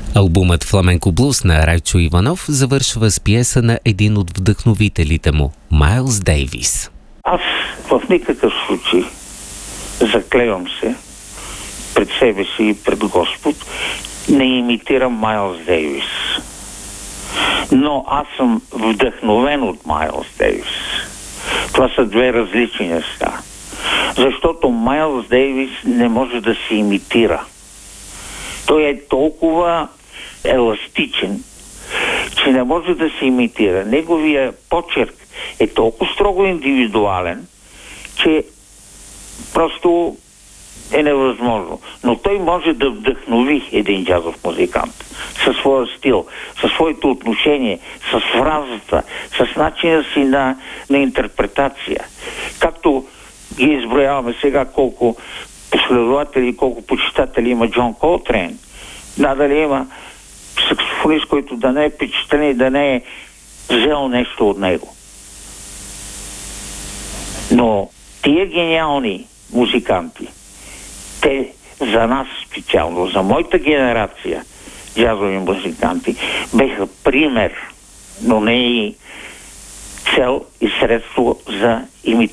Албумът «Фламенко блуз» на Райчо Иванов завършва с пиеса на един от вдъхновителите му – Майлс Дейвис. Аз в никакъв случай, заклевам се пред себе си и пред Господ, не имитирам Майлс Дейвис. Но аз съм вдъхновен от Майлс Дейвис. Това са две различни неща. Защото Майлс Дейвис не може да се имитира. Той е толкова еластичен, че не може да се имитира. Неговия почерк е толкова строго индивидуален, че просто е невъзможно. Но той може да вдъхнови един джазов музикант със своя стил, със своето отношение, с фразата, с начина си на интерпретация. Както ги изброяваме сега колко последователи, колко почитатели има Джон Колтрейн. Надали има саксофонист, който да не е впечатлен и да не е взел нещо от него. Но тия гениални музиканти, те за нас специално, за моята генерация джазови музиканти, беха пример, но не и цел и средство за имитация.